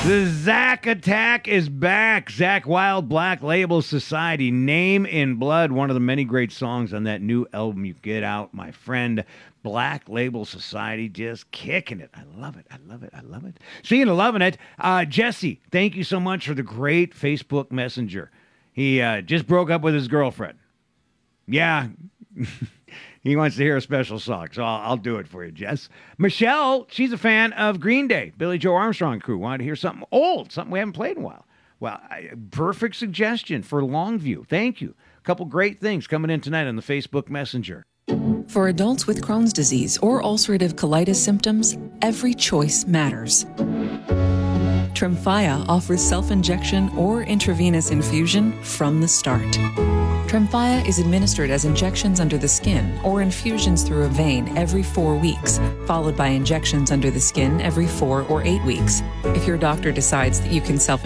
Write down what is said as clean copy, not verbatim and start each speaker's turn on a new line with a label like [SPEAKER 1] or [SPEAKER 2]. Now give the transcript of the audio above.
[SPEAKER 1] The Zach Attack is back. Zach Wild, Black Label Society, Name in Blood, one of the many great songs on that new album you get out, my friend. Black Label Society, just kicking it. I love it. I love it. I love it. Speaking of loving it, Jesse, thank you so much for the great Facebook Messenger. He just broke up with his girlfriend. Yeah. He wants to hear a special song, so I'll do it for you, Jess. Michelle, she's a fan of Green Day, Billy Joe Armstrong crew. Wanted to hear something old, something we haven't played in a while. Well, perfect suggestion for Longview. Thank you. A couple great things coming in tonight on the Facebook Messenger.
[SPEAKER 2] For adults with Crohn's disease or ulcerative colitis symptoms, every choice matters. Tremfya offers self-injection or intravenous infusion from the start. Tremfya is administered as injections under the skin or infusions through a vein every 4 weeks, followed by injections under the skin every 4 or 8 weeks. If your doctor decides that you can self